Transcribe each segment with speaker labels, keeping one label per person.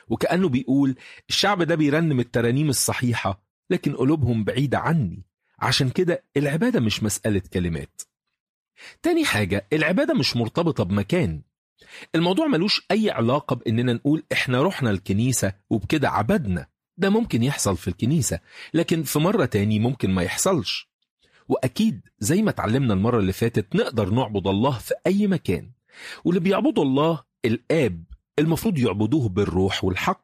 Speaker 1: وكأنه بيقول الشعب ده بيرنم الترانيم الصحيحة لكن قلوبهم بعيدة عني. عشان كده العبادة مش مسألة كلمات. تاني حاجة، العبادة مش مرتبطة بمكان. الموضوع ملوش أي علاقة بإننا نقول إحنا رحنا الكنيسة وبكده عبدنا. ده ممكن يحصل في الكنيسة، لكن في مرة تاني ممكن ما يحصلش. وأكيد زي ما اتعلمنا المرة اللي فاتت نقدر نعبد الله في أي مكان، واللي بيعبدوا الله الآب المفروض يعبدوه بالروح والحق.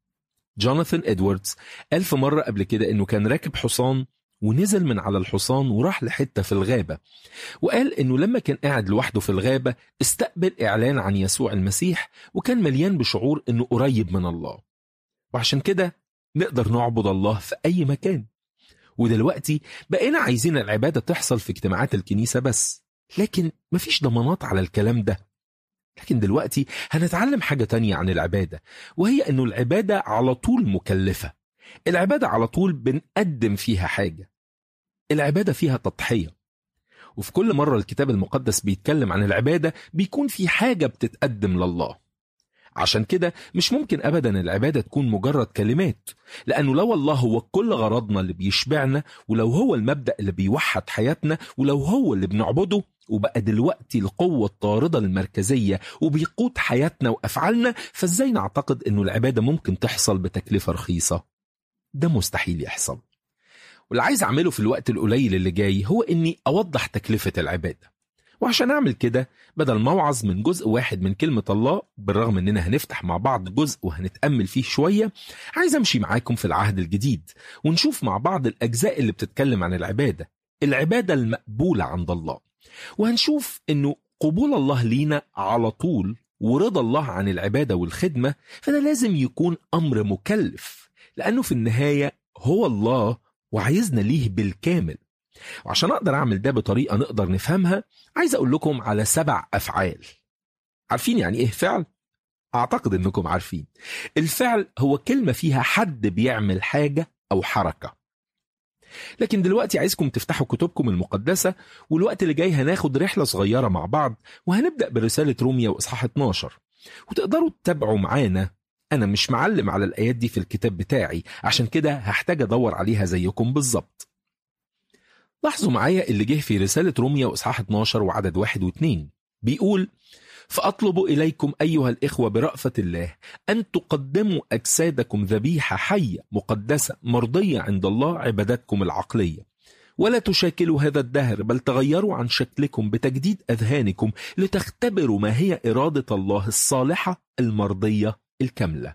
Speaker 1: جوناثان إدواردز قال في مرة قبل كده إنه كان راكب حصان ونزل من على الحصان وراح لحتة في الغابة، وقال إنه لما كان قاعد لوحده في الغابة استقبل إعلان عن يسوع المسيح، وكان مليان بشعور إنه قريب من الله. وعشان كده نقدر نعبد الله في أي مكان. ودلوقتي بقينا عايزين العبادة تحصل في اجتماعات الكنيسة بس، لكن مفيش ضمانات على الكلام ده. لكن دلوقتي هنتعلم حاجة تانية عن العبادة، وهي أنه العبادة على طول مكلفة. العبادة على طول بنقدم فيها حاجة. العبادة فيها تضحية، وفي كل مرة الكتاب المقدس بيتكلم عن العبادة بيكون في حاجة بتتقدم لله. عشان كده مش ممكن أبدا العبادة تكون مجرد كلمات، لأنه لو الله هو كل غرضنا اللي بيشبعنا، ولو هو المبدأ اللي بيوحد حياتنا، ولو هو اللي بنعبده وبقى دلوقتي القوة الطاردة المركزية وبيقود حياتنا وأفعالنا، فازاي نعتقد أنه العبادة ممكن تحصل بتكلفة رخيصة؟ ده مستحيل يحصل. واللي عايز أعمله في الوقت القليل اللي جاي هو أني أوضح تكلفة العبادة. وعشان أعمل كده، بدل ما أوعظ من جزء واحد من كلمة الله، بالرغم أننا هنفتح مع بعض جزء وهنتأمل فيه شوية، عايز أمشي معاكم في العهد الجديد ونشوف مع بعض الأجزاء اللي بتتكلم عن العبادة المقبولة عند الله. وهنشوف أنه قبول الله لينا على طول ورضا الله عن العبادة والخدمة، فده لازم يكون أمر مكلف، لأنه في النهاية هو الله وعايزنا ليه بالكامل. وعشان أقدر أعمل ده بطريقة نقدر نفهمها، عايز أقول لكم على 7 أفعال. عارفين يعني إيه فعل؟ أعتقد أنكم عارفين. الفعل هو كلمة فيها حد بيعمل حاجة أو حركة. لكن دلوقتي عايزكم تفتحوا كتبكم المقدسة، والوقت اللي جاي هناخد رحلة صغيرة مع بعض، وهنبدأ برسالة روميا وإصحاح 12، وتقدروا تتابعوا معانا. أنا مش معلم على الآيات دي في الكتاب بتاعي، عشان كده هحتاج أدور عليها زيكم بالظبط. لاحظوا معايا اللي جه في رسالة روميا وإصحاح 12 وعدد 1 و2. بيقول: فأطلب إليكم أيها الإخوة برأفة الله أن تقدموا أجسادكم ذبيحة حية مقدسة مرضية عند الله، عبادتكم العقلية، ولا تشاكلوا هذا الدهر، بل تغيروا عن شكلكم بتجديد أذهانكم لتختبروا ما هي إرادة الله الصالحة المرضية الكاملة.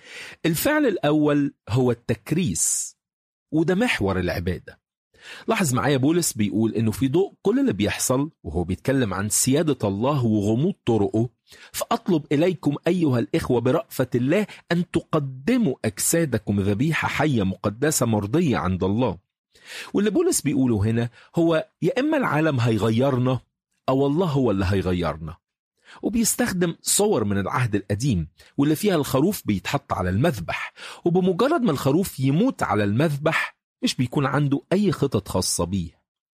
Speaker 1: الفعل الأول هو التكريس، وده محور العبادة. لاحظ معايا بولس بيقول إنه في ضوء كل اللي بيحصل، وهو بيتكلم عن سيادة الله وغموض طرقه، فأطلب إليكم أيها الإخوة برأفة الله أن تقدموا أجسادكم ذبيحة حية مقدسة مرضية عند الله. واللي بولس بيقوله هنا هو يا إما العالم هيغيرنا أو الله هو اللي هيغيرنا. وبيستخدم صور من العهد القديم واللي فيها الخروف بيتحط على المذبح، وبمجرد ما الخروف يموت على المذبح مش بيكون عنده أي خطط خاصة بيه.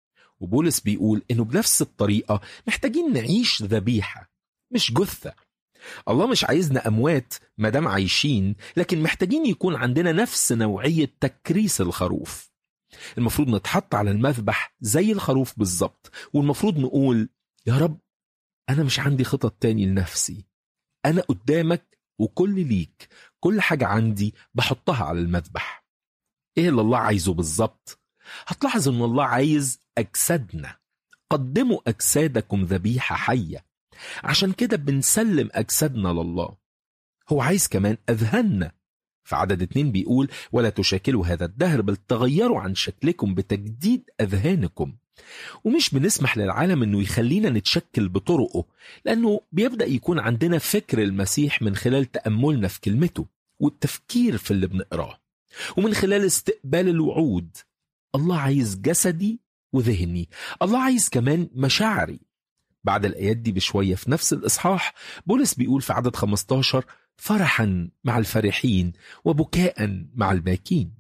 Speaker 1: وبولس بيقول إنه بنفس الطريقة محتاجين نعيش ذبيحة مش جثة. الله مش عايزنا أموات مدام عايشين، لكن محتاجين يكون عندنا نفس نوعية تكريس الخروف. المفروض نتحط على المذبح زي الخروف بالظبط، والمفروض نقول: يا رب أنا مش عندي خطط تاني لنفسي، أنا قدامك وكل ليك، كل حاجة عندي بحطها على المذبح. إيه اللي الله عايزه بالظبط؟ هتلاحظ إن الله عايز أجسادنا. قدموا أجسادكم ذبيحة حية. عشان كده بنسلم أجسادنا لله. هو عايز كمان أذهاننا. في عدد 2 بيقول: ولا تشاكلوا هذا الدهر، بل تغيروا عن شكلكم بتجديد أذهانكم. ومش بنسمح للعالم أنه يخلينا نتشكل بطرقه، لأنه بيبدأ يكون عندنا فكر المسيح من خلال تأملنا في كلمته والتفكير في اللي بنقراه، ومن خلال استقبال الوعود. الله عايز جسدي وذهني. الله عايز كمان مشاعري. بعد الآيات دي بشوية في نفس الإصحاح بولس بيقول في عدد 15: فرحا مع الفرحين وبكاء مع الباكين.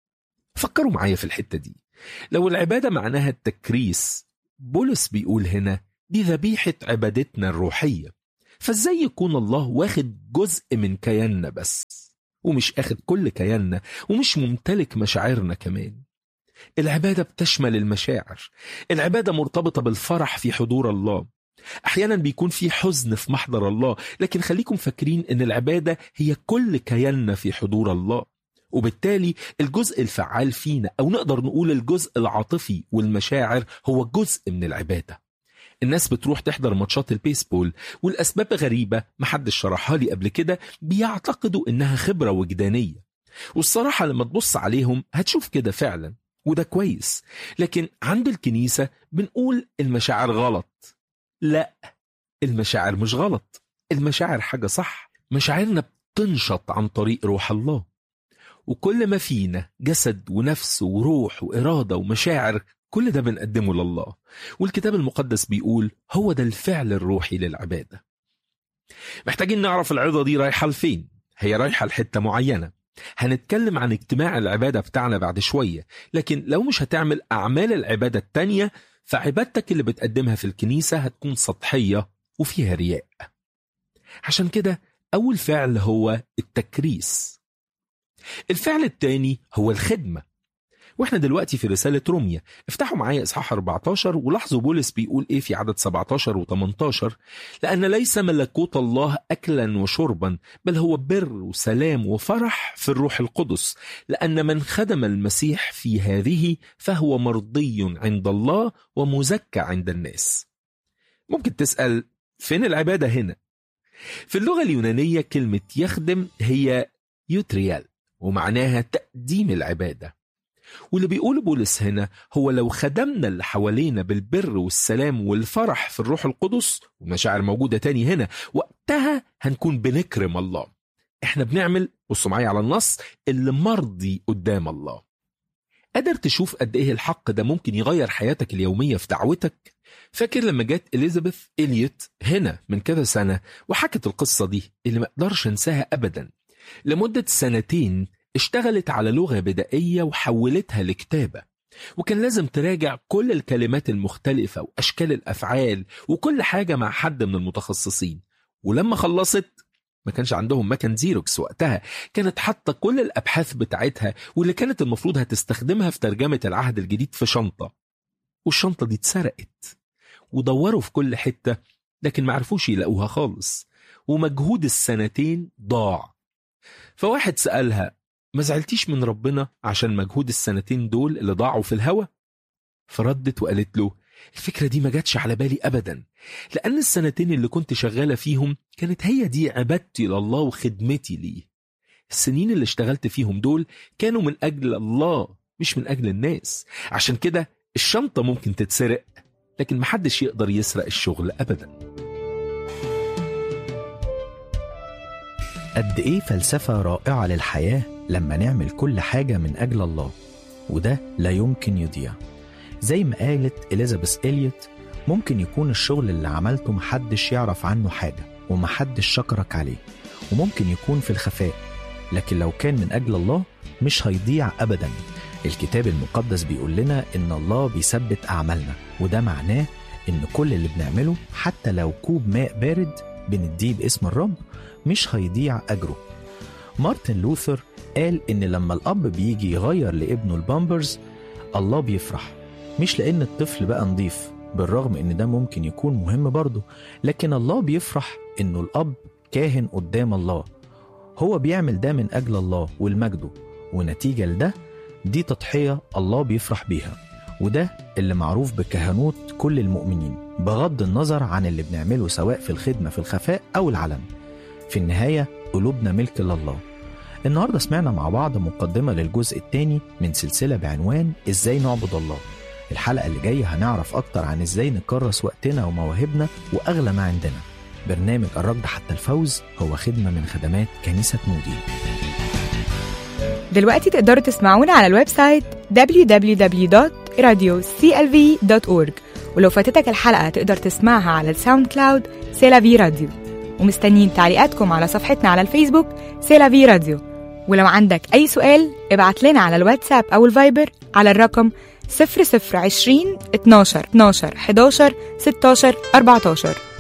Speaker 1: فكروا معايا في الحتة دي. لو العبادة معناها التكريس، بولس بيقول هنا دي ذبيحة عبادتنا الروحية، فازاي يكون الله واخد جزء من كياننا بس؟ ومش أخذ كل كياننا ومش ممتلك مشاعرنا كمان. العبادة بتشمل المشاعر. العبادة مرتبطة بالفرح في حضور الله. أحيانا بيكون في حزن في محضر الله، لكن خليكم فاكرين إن العبادة هي كل كياننا في حضور الله، وبالتالي الجزء الفعال فينا، أو نقدر نقول الجزء العاطفي والمشاعر، هو جزء من العبادة. الناس بتروح تحضر ماتشات البيسبول والأسباب غريبة محدش شرحها لي قبل كده، بيعتقدوا إنها خبرة وجدانية، والصراحة لما تبص عليهم هتشوف كده فعلا، وده كويس. لكن عند الكنيسة بنقول المشاعر غلط. لا، المشاعر مش غلط، المشاعر حاجة صح. مشاعرنا بتنشط عن طريق روح الله، وكل ما فينا جسد ونفس وروح وإرادة ومشاعر، كل ده بنقدمه لله. والكتاب المقدس بيقول هو ده الفعل الروحي للعبادة. محتاجين نعرف العظة دي رايحة لفين. هي رايحة لحتة معينة. هنتكلم عن اجتماع العبادة بتاعنا بعد شوية، لكن لو مش هتعمل أعمال العبادة التانية، فعبادتك اللي بتقدمها في الكنيسة هتكون سطحية وفيها رياء. عشان كده أول فعل هو التكريس. الفعل التاني هو الخدمة. واحنا دلوقتي في رسالة روميا. افتحوا معايا إصحاح 14 ولاحظوا بولس بيقول ايه في عدد 17 و18: لأن ليس ملكوت الله أكلا وشربا، بل هو بر وسلام وفرح في الروح القدس، لأن من خدم المسيح في هذه فهو مرضي عند الله ومزكى عند الناس. ممكن تسأل فين العبادة هنا؟ في اللغة اليونانية كلمة يخدم هي يوتريال، ومعناها تقديم العبادة. واللي بيقول بولس هنا هو لو خدمنا اللي حوالينا بالبر والسلام والفرح في الروح القدس، ومشاعر موجودة تاني هنا، وقتها هنكون بنكرم الله. احنا بنعمل، بصوا معايا على النص، اللي مرضي قدام الله. قادر تشوف قد ايه الحق ده ممكن يغير حياتك اليومية في دعوتك؟ فاكر لما جت إليزابيث إليوت هنا من كذا سنة وحكت القصة دي اللي ما اقدرش انساها أبدا؟ لمدة 2 اشتغلت على لغة بدائية وحولتها لكتابة، وكان لازم تراجع كل الكلمات المختلفة وأشكال الأفعال وكل حاجة مع حد من المتخصصين. ولما خلصت ما كانش عندهم مكان زيروكس وقتها، كانت حاطة كل الأبحاث بتاعتها واللي كانت المفروض هتستخدمها في ترجمة العهد الجديد في شنطة، والشنطة دي اتسرقت. ودوروا في كل حتة لكن معرفوش يلاقوها خالص، ومجهود 2 ضاع. فواحد سألها: ما زعلتيش من ربنا عشان مجهود 2 دول اللي ضاعوا في الهوا؟ فردت وقالت له: الفكرة دي ما جاتش على بالي أبدا، لأن 2 اللي كنت شغالة فيهم كانت هي دي عبادتي لله وخدمتي ليه. السنين اللي اشتغلت فيهم دول كانوا من أجل الله مش من أجل الناس. عشان كده الشنطة ممكن تتسرق، لكن محدش يقدر يسرق الشغل أبدا.
Speaker 2: قد إيه فلسفة رائعة للحياة لما نعمل كل حاجة من أجل الله، وده لا يمكن يضيع. زي ما قالت إليزابيث إليوت: ممكن يكون الشغل اللي عملته محدش يعرف عنه حاجة ومحدش شكرك عليه، وممكن يكون في الخفاء، لكن لو كان من أجل الله مش هيضيع أبدا. الكتاب المقدس بيقول لنا إن الله بيثبت أعمالنا، وده معناه إن كل اللي بنعمله حتى لو كوب ماء بارد بنديه باسم الرب مش هيضيع أجره. مارتن لوثر قال إن لما الأب بيجي يغير لابنه البامبرز الله بيفرح، مش لأن الطفل بقى نضيف، بالرغم إن ده ممكن يكون مهم برضه، لكن الله بيفرح إنه الأب كاهن قدام الله، هو بيعمل ده من أجل الله والمجده، ونتيجة لده دي تضحية الله بيفرح بيها. وده اللي معروف بكهنوت كل المؤمنين، بغض النظر عن اللي بنعمله سواء في الخدمة في الخفاء أو العلن. في النهاية قلوبنا ملك لله. النهاردة سمعنا مع بعض مقدمة للجزء الثاني من سلسلة بعنوان إزاي نعبد الله. الحلقة اللي جاية هنعرف أكتر عن إزاي نكرس وقتنا ومواهبنا وأغلى ما عندنا. برنامج الركض حتى الفوز هو خدمة من خدمات كنيسة مودي.
Speaker 3: دلوقتي تقدروا تسمعونا على الويب سايت www.radioclv.org، ولو فاتتك الحلقة تقدر تسمعها على الساوند كلاود سيلافي راديو. ومستنيين تعليقاتكم على صفحتنا على الفيسبوك سيلافي راديو. ولو عندك أي سؤال ابعت لنا على الواتساب أو الفايبر على الرقم 0020 12 11 16 14.